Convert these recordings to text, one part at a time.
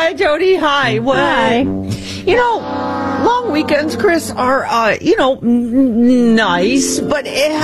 Hi, Jody. Hi. Hi. You know, long weekends, Chris, are, nice, but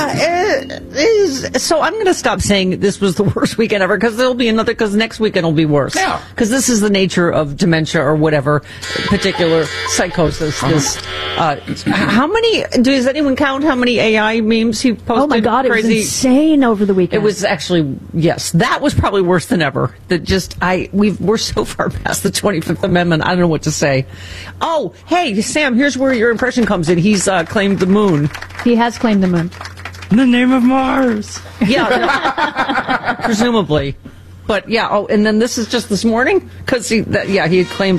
so I'm going to stop saying this was the worst weekend ever, because there'll be another, because next weekend will be worse. Yeah. Because this is the nature of dementia or whatever particular psychosis. This, how many, does anyone count how many AI memes he posted? Oh my God, Crazy. it was insane over the weekend. It was actually, yes, that was probably worse than ever. We're so far past the 25th Amendment, I don't know what to say. Oh, hey, Sam, here's where your impression comes in. He's claimed the moon. He has claimed the moon. In the name of Mars. Yeah, presumably. But yeah, and then this is just this morning? Because he had claimed...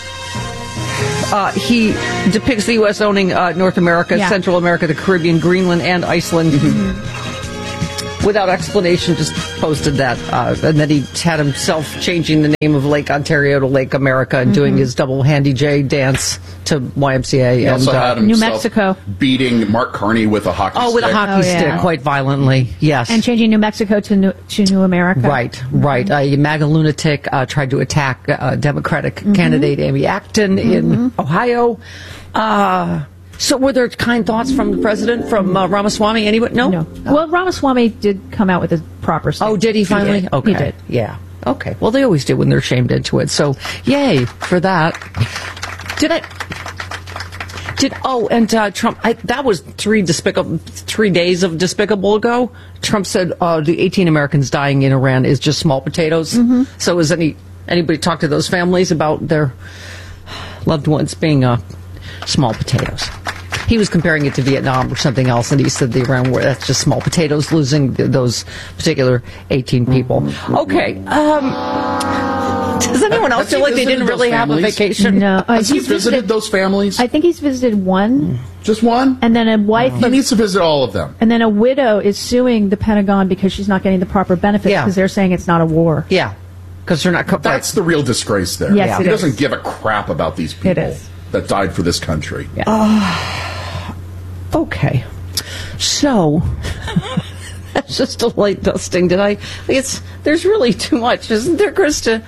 he depicts the U.S. owning North America, Central America, the Caribbean, Greenland, and Iceland. Without explanation, just posted that. And then he had himself changing the name of Lake Ontario to Lake America and doing his double Handy J dance to YMCA. He also had New himself Mexico beating Mark Carney with a hockey stick. with a hockey stick, quite violently, yes. and changing New Mexico to New America. Right. A MAGA lunatic tried to attack Democratic candidate Amy Acton in Ohio. So were there kind thoughts from the president, from Ramaswamy? Anyone? No? Well, Ramaswamy did come out with a proper statement. Oh, did he finally? He did. Okay. He did. Yeah. Okay. Well, they always do when they're shamed into it. So, yay for that. Trump, that was 3 days of despicable ago. Trump said the 18 Americans dying in Iran is just small potatoes. So has anybody talked to those families about their loved ones being small potatoes? He was comparing it to Vietnam or something else, and he said the Iran war, that's just small potatoes, losing those particular 18 people. Okay. Does anyone else feel like they didn't really have a vacation? No. Has he visited those families? I think he's visited one. Just one? And then a wife. He needs to visit all of them. And then a widow is suing the Pentagon because she's not getting the proper benefits because they're saying it's not a war. Yeah. Because they're not... That's the real disgrace there. Yes, He doesn't give a crap about these people that died for this country. Yeah. Okay. So... That's just a light dusting. There's really too much, isn't there, Krista?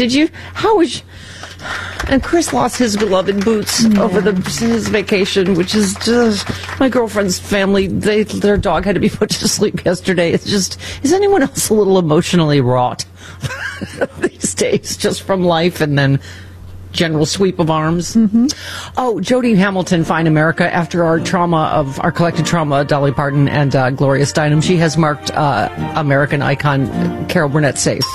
And Chris lost his beloved boots over his vacation, which is just, my girlfriend's family, their dog had to be put to sleep yesterday. It's just, is anyone else a little emotionally wrought these days, just from life and then general sweep of arms? Oh, Jody Hamilton, Fine America. After our collective trauma, Dolly Parton and Gloria Steinem, she has marked American icon Carol Burnett safe.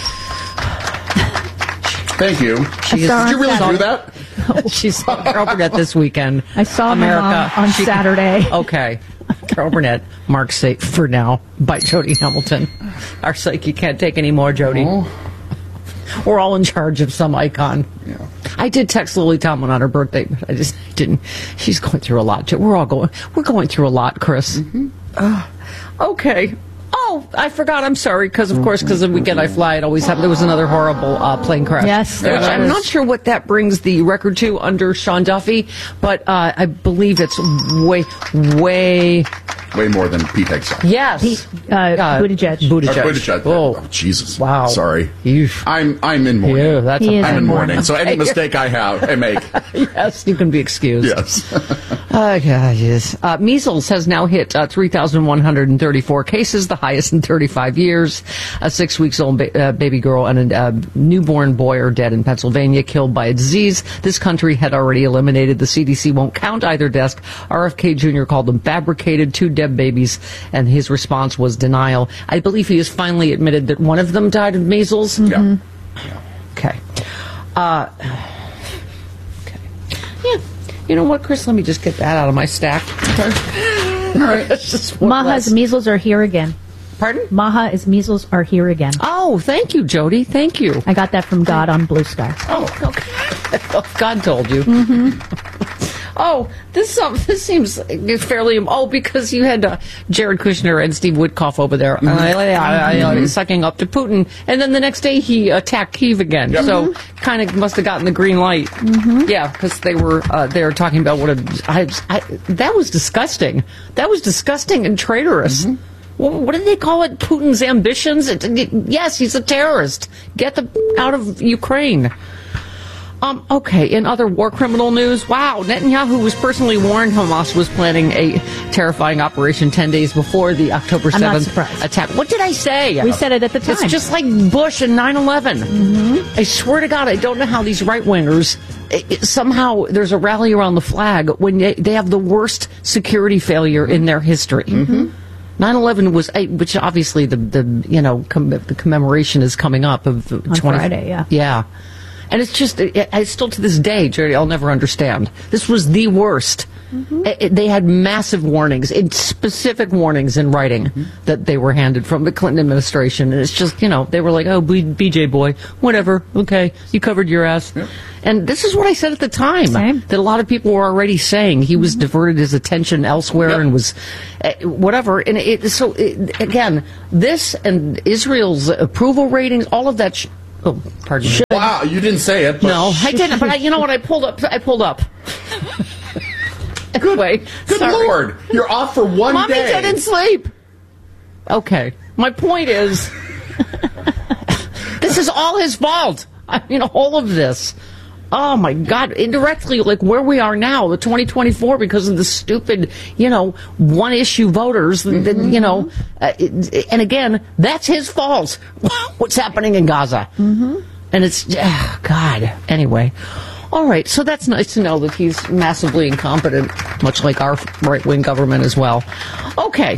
Thank you. Did you really do that? She saw Carol Burnett this weekend. I saw America on Saturday. Okay. Carol Burnett, marked safe for now by Jody Hamilton. Our psyche can't take any more, Jody. Oh. We're all in charge of some icon. Yeah. I did text Lily Tomlin on her birthday, but I just didn't. She's going through a lot. We're going through a lot, Chris. Okay. Oh, I forgot. I'm sorry. Because of the weekend I fly, it always happened. There was another horrible plane crash. Yes. Which I'm not sure what that brings the record to under Sean Duffy, but I believe it's way more than Pete Hegseth. Yes. Buttigieg. Oh, Jesus. Wow. Sorry. I'm in mourning. Yeah, I'm in mourning. So any mistake I make. Yes, you can be excused. Yes. Yes. Measles has now hit 3,134 cases, the highest in 35 years. A 6-week-old baby girl and a newborn boy are dead in Pennsylvania, killed by a disease this country had already eliminated. The CDC won't count either death. RFK Jr. called them fabricated, 2 dead babies, and his response was denial. I believe he has finally admitted that one of them died of measles. Yeah. Okay. Okay. Yeah. You know what, Chris? Let me just get that out of my stack. All right. Maha's measles are here again. Pardon? Maha's measles are here again. Oh, thank you, Jody. Thank you. I got that from God on Blue Sky. Oh, okay. God told you. Oh, this seems fairly... Oh, because you had Jared Kushner and Steve Witkoff over there sucking up to Putin. And then the next day he attacked Kyiv again. Yep. So kind of must have gotten the green light. Yeah, because they were talking about that was disgusting. That was disgusting and traitorous. What did they call it? Putin's ambitions? Yes, he's a terrorist. Get them out of Ukraine. Okay, in other war criminal news, wow, Netanyahu was personally warned Hamas was planning a terrifying operation 10 days before the October 7th attack. What did I say? We said it at the time. It's just like Bush and 9/11. I swear to God, I don't know how these right-wingers, somehow there's a rally around the flag when they have the worst security failure in their history. 9/11 was, which obviously the commemoration is coming up of on Friday, yeah. Yeah. And it's just, I still to this day, Jerry, I'll never understand. This was the worst. They had massive warnings, specific warnings in writing that they were handed from the Clinton administration. And it's just, they were like, oh, BJ boy, whatever, okay, you covered your ass. Yep. And this is what I said at the time, that a lot of people were already saying he was diverted his attention elsewhere and was whatever. And again, this and Israel's approval ratings, all of that. Oh, pardon me. Wow, you didn't say it. But no, I didn't. But you know what? I pulled up. Anyway, good Lord, you're off for one Mommy day. Mommy didn't sleep. Okay, my point is, this is all his fault. All of this. Oh my God! Indirectly, like where we are now, the 2024, because of the stupid, one-issue voters. And again, that's his fault. What's happening in Gaza? And it's God. Anyway, all right. So that's nice to know that he's massively incompetent, much like our right-wing government as well. Okay.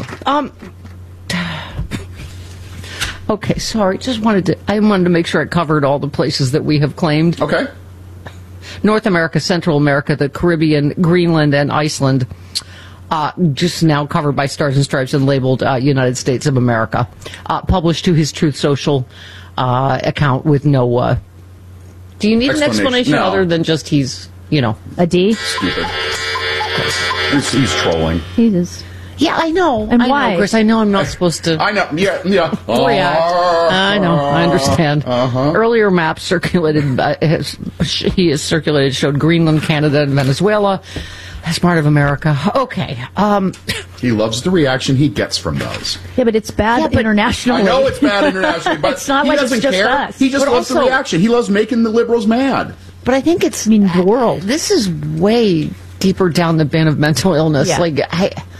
Okay. Sorry. I wanted to make sure I covered all the places that we have claimed. Okay. North America, Central America, the Caribbean, Greenland, and Iceland, just now covered by Stars and Stripes and labeled United States of America. Published to his Truth Social account with no... do you need an explanation other than just he's, a D? Stupid. He's trolling. He is. Yeah, I know. And why? Chris, I know I'm not supposed to... I know, yeah. React. I know, I understand. Earlier maps circulated, he has circulated, showed Greenland, Canada, and Venezuela as part of America. Okay. He loves the reaction he gets from those. Yeah, but it's bad internationally. I know it's bad internationally, but it's not he like doesn't it's just care. us. He just loves the reaction. He loves making the liberals mad. But I think it's... the world. This is way deeper down the bin of mental illness. Yeah. Like,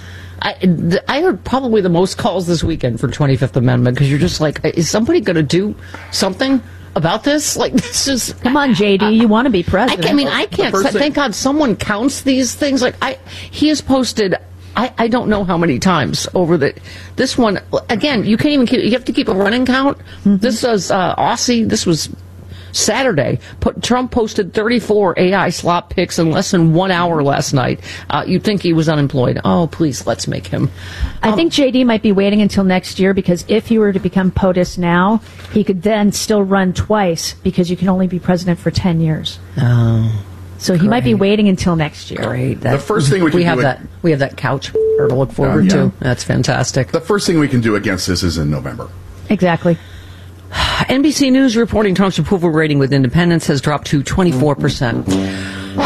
I heard probably the most calls this weekend for 25th Amendment, because you're just like, is somebody going to do something about this? Like, this is... Come on, JD, you want to be president. I can't. Thank God someone counts these things. Like, he has posted... I don't know how many times over this one. Again, you can't even you have to keep a running count. This was Aussie. This was Saturday. Trump posted 34 AI slop pics in less than 1 hour last night. You'd think he was unemployed. Oh, please, let's make him. I think JD might be waiting until next year, because if he were to become POTUS now, he could then still run twice, because you can only be president for 10 years. Oh. So he might be waiting until next year. Great. The first thing we have that couch to look forward to. That's fantastic. The first thing we can do against this is in November. Exactly. NBC News reporting Trump's approval rating with independents has dropped to 24%.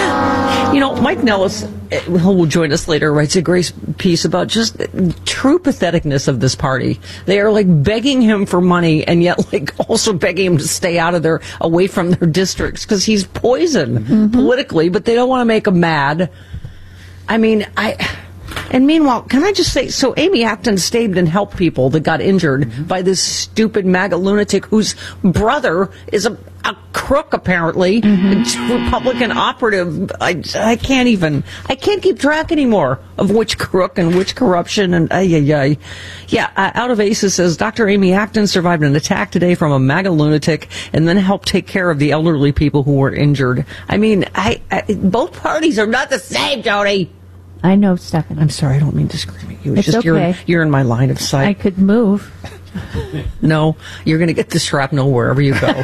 Mike Nellis, who will join us later, writes a great piece about just true patheticness of this party. They are like begging him for money, and yet like also begging him to stay away from their districts, because he's poison politically, but they don't want to make him mad. I mean, and meanwhile, can I just say, so Amy Acton stayed and helped people that got injured by this stupid MAGA lunatic whose brother is a crook, apparently, Republican operative. I can't keep track anymore of which crook and which corruption and Out of Aces says Dr. Amy Acton survived an attack today from a MAGA lunatic and then helped take care of the elderly people who were injured. I mean, both parties are not the same, Jody. I know, Stephanie. I'm sorry, I don't mean to scream at you. It's just okay. You're in my line of sight. I could move. No, you're going to get the shrapnel wherever you go. I've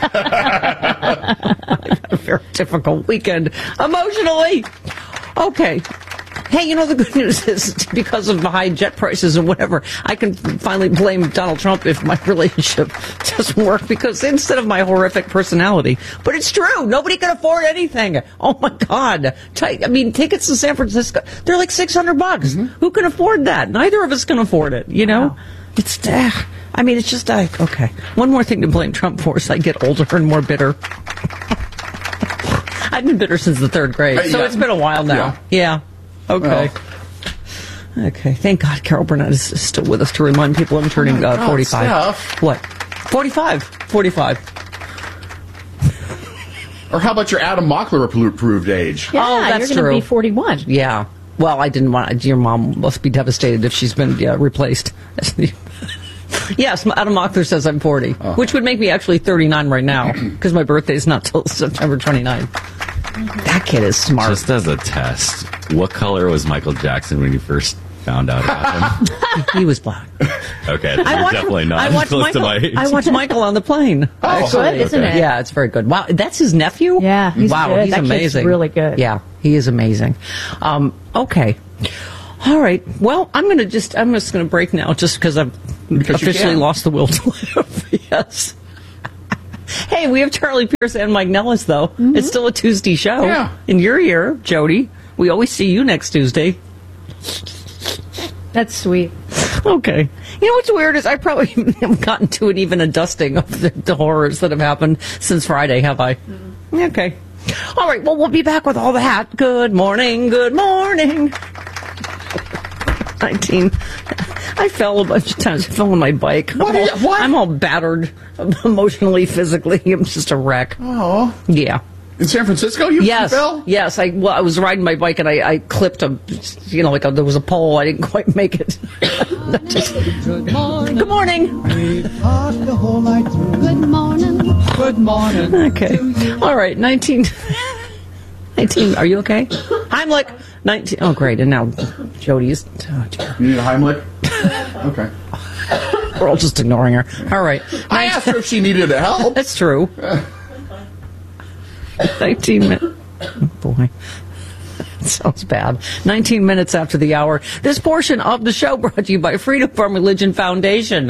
had a very difficult weekend emotionally. Okay. Hey, the good news is because of the high jet prices and whatever, I can finally blame Donald Trump if my relationship doesn't work, because instead of my horrific personality. But it's true. Nobody can afford anything. Oh, my God. Tickets to San Francisco, they're like $600. Who can afford that? Neither of us can afford it, Wow. It's just, okay. One more thing to blame Trump for is I get older and more bitter. I've been bitter since the third grade, so it's been a while now. Yeah. Okay. Well. Okay. Thank God Carol Burnett is still with us to remind people I'm turning 45. Steph. What? 45. 45. Or how about your Adam Mockler approved age? Yeah, that's you're going to true. be 41. Yeah. Well, I didn't want. Your mom must be devastated if she's been replaced. Yes, Adam Mockler says I'm 40, which would make me actually 39 right now because my birthday's not till September 29th. That kid is smart. Just as a test, what color was Michael Jackson when you first found out about him? He was black. Okay, you're definitely not close to my age. I watched Michael on the plane. Oh, good, isn't it? Yeah, it's very good. Wow, that's his nephew? Yeah, he's good. He's That kid's amazing. really good. Yeah, he is amazing. Okay. All right. Well, I'm just going to break now just because I've officially lost the will to live. Yes. Hey, we have Charlie Pierce and Mike Nellis, though. Mm-hmm. It's still a Tuesday show. Yeah. And you're here, Jody. We always see you next Tuesday. That's sweet. Okay. You know what's weird is I probably haven't gotten to it even a dusting of the horrors that have happened since Friday, have I? Mm-hmm. Okay. All right. Well, we'll be back with all that. Good morning. Good morning. 19. I fell a bunch of times. I fell on my bike. What? I'm all battered emotionally, phically. I'm just a wreck. Oh. Yeah. In San Francisco, you fell? Yes. I was riding my bike and I clipped there was a pole. I didn't quite make it. Good morning. Good morning. We talked the whole night through. Good morning. Good morning. Okay. All right. 19. Are you okay? I'm like 19. Oh, great. And now Jody's. Oh, dear. You need a Heimlich? Okay. We're all just ignoring her. All right. I asked her if she needed help. That's true. 19 minutes. Oh, boy. That sounds bad. 19 minutes after the hour. This portion of the show brought to you by Freedom from Religion Foundation.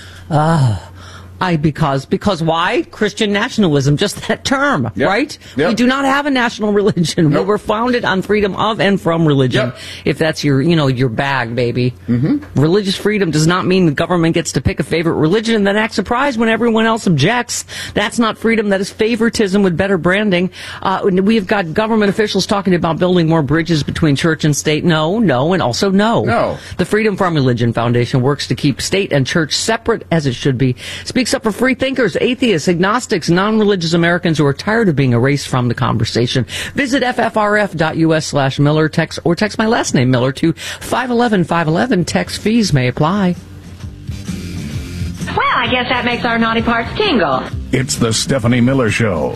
Because why? Christian nationalism, just that term, right? Yep. We do not have a national religion. Nope. We were founded on freedom of and from religion. Yep. If that's your bag, baby. Mm-hmm. Religious freedom does not mean the government gets to pick a favorite religion and then act surprised when everyone else objects. That's not freedom. That is favoritism with better branding. We've got government officials talking about building more bridges between church and state. No, and also no. No. The Freedom from Religion Foundation works to keep state and church separate as it should be. Speaks up for free thinkers, atheists, agnostics, non-religious Americans who are tired of being erased from the conversation. Visit ffrf.us/Miller. Text my last name, Miller, to 511-511. Text fees may apply. Well, I guess that makes our naughty parts tingle. It's the Stephanie Miller Show.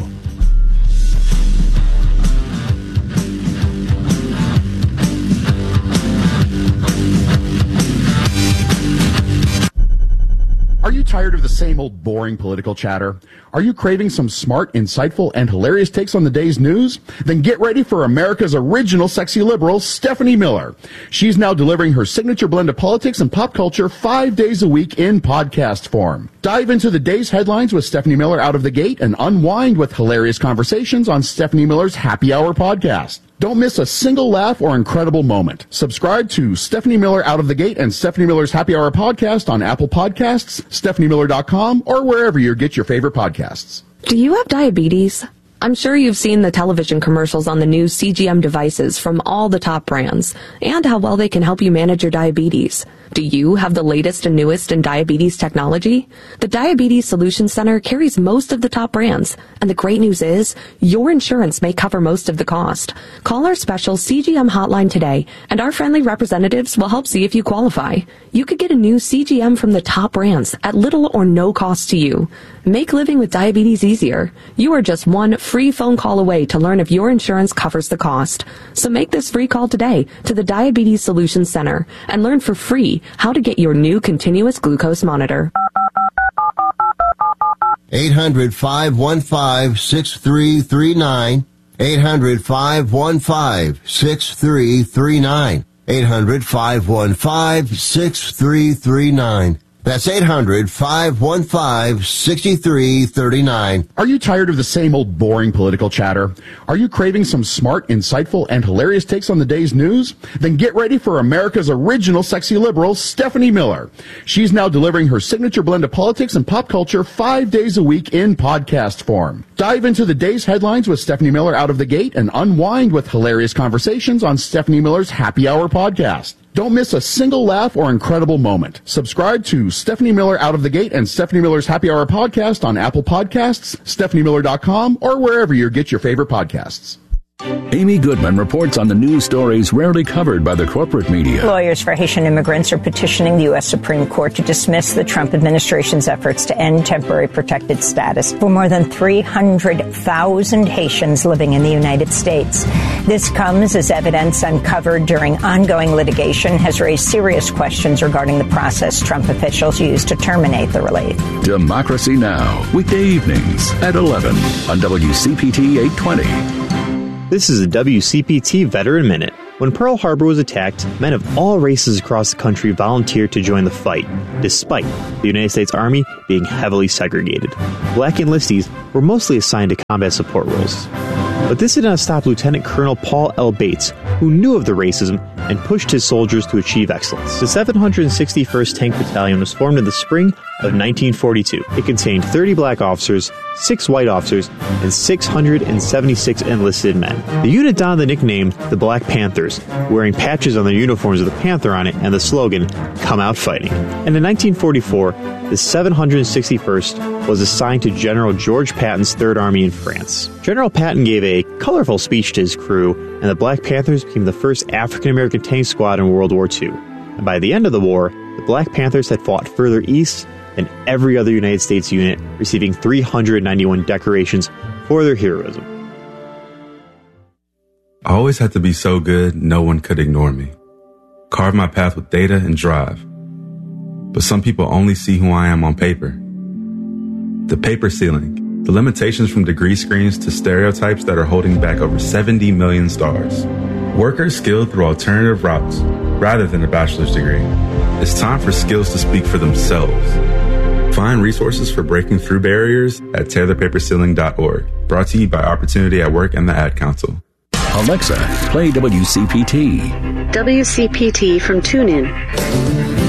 Are you tired of the same old boring political chatter? Are you craving some smart, insightful, and hilarious takes on the day's news? Then get ready for America's original sexy liberal, Stephanie Miller. She's now delivering her signature blend of politics and pop culture 5 days a week in podcast form. Dive into the day's headlines with Stephanie Miller out of the gate and unwind with hilarious conversations on Stephanie Miller's Happy Hour podcast. Don't miss a single laugh or incredible moment. Subscribe to Stephanie Miller Out of the Gate and Stephanie Miller's Happy Hour podcast on Apple Podcasts, StephanieMiller.com, or wherever you get your favorite podcasts. Do you have diabetes? I'm sure you've seen the television commercials on the new CGM devices from all the top brands and how well they can help you manage your diabetes. Do you have the latest and newest in diabetes technology? The Diabetes Solutions Center carries most of the top brands, and the great news is your insurance may cover most of the cost. Call our special CGM hotline today, and our friendly representatives will help see if you qualify. You could get a new CGM from the top brands at little or no cost to you. Make living with diabetes easier. You are just one free phone call away to learn if your insurance covers the cost. So make this free call today to the Diabetes Solutions Center and learn for free how to get your new continuous glucose monitor. 800-515-6339. 800-515-6339. 800-515-6339. That's 800-515-6339. Are you tired of the same old boring political chatter? Are you craving some smart, insightful, and hilarious takes on the day's news? Then get ready for America's original sexy liberal, Stephanie Miller. She's now delivering her signature blend of politics and pop culture 5 days a week in podcast form. Dive into the day's headlines with Stephanie Miller out of the gate and unwind with hilarious conversations on Stephanie Miller's Happy Hour podcast. Don't miss a single laugh or incredible moment. Subscribe to Stephanie Miller Out of the Gate and Stephanie Miller's Happy Hour podcast on Apple Podcasts, StephanieMiller.com, or wherever you get your favorite podcasts. Amy Goodman reports on the news stories rarely covered by the corporate media. Lawyers for Haitian immigrants are petitioning the U.S. Supreme Court to dismiss the Trump administration's efforts to end temporary protected status for more than 300,000 Haitians living in the United States. This comes as evidence uncovered during ongoing litigation has raised serious questions regarding the process Trump officials used to terminate the relief. Democracy Now! Weekday evenings at 11 on WCPT 820. This is a WCPT Veteran Minute. When Pearl Harbor was attacked, men of all races across the country volunteered to join the fight, despite the United States Army being heavily segregated. Black enlistees were mostly assigned to combat support roles. But this did not stop Lieutenant Colonel Paul L. Bates, who knew of the racism and pushed his soldiers to achieve excellence. The 761st Tank Battalion was formed in the spring of 1942. It contained 30 black officers, 6 white officers, and 676 enlisted men. The unit donned the nickname the Black Panthers, wearing patches on their uniforms with a panther on it and the slogan, "Come Out Fighting." And in 1944, the 761st was assigned to General George Patton's Third Army in France. General Patton gave a colorful speech to his crew, and the Black Panthers became the first African-American tank squad in World War II. And by the end of the war, the Black Panthers had fought further east than every other United States unit, receiving 391 decorations for their heroism. I always had to be so good, no one could ignore me. Carve my path with data and drive. But some people only see who I am on paper. The paper ceiling, the limitations from degree screens to stereotypes that are holding back over 70 million stars. Workers skilled through alternative routes rather than a bachelor's degree. It's time for skills to speak for themselves. Find resources for breaking through barriers at tearthepaperceiling.org. Brought to you by Opportunity at Work and the Ad Council. Alexa, play WCPT. WCPT from TuneIn.